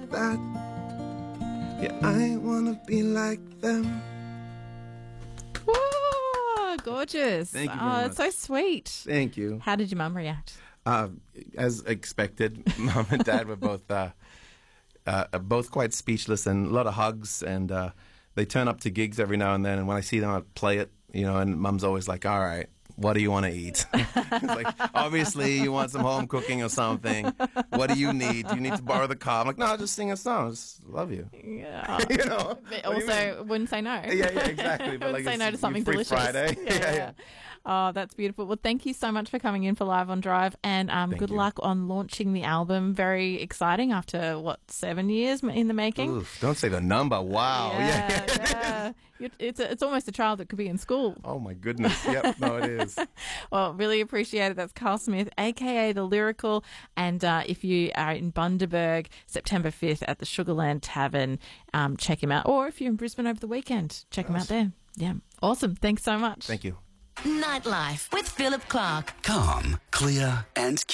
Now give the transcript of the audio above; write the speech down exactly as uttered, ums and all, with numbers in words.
that. Yeah, I wanna be like them. Whoa, gorgeous. Thank you very oh, much. It's so sweet. Thank you. How did your mum react? Uh, as expected, Mom and Dad were both uh, uh, both quite speechless, and a lot of hugs. And uh, they turn up to gigs every now and then. And when I see them, I play it, you know. And Mum's always like, "All right, what do you want to eat?" It's like, obviously, you want some home cooking or something. What do you need? Do you need to borrow the car? I'm like, no, just sing a song. I just love you. Yeah. You know. But What do you also, mean? wouldn't say no. Yeah, yeah, exactly. But Wouldn't like, say no it's to something free delicious. Friday. Yeah, Yeah, yeah. yeah. Oh, that's beautiful. Well, thank you so much for coming in for Live on Drive, and um, Thank good you. luck on launching the album. Very exciting after, what, seven years in the making? Oof, don't say the number. Wow. Yeah. Yeah, yeah. You're- It's, a, it's almost a child that could be in school. Oh my goodness. Yep. No, it is. Well, really appreciate it. That's Carl Smith, a k a. The Lyrical. And uh, if you are in Bundaberg, September fifth at the Sugarland Tavern, um, check him out. Or if you're in Brisbane over the weekend, check him out there. Yeah. Awesome. Thanks so much. Thank you. Nightlife with Philip Clark. Calm, clear, and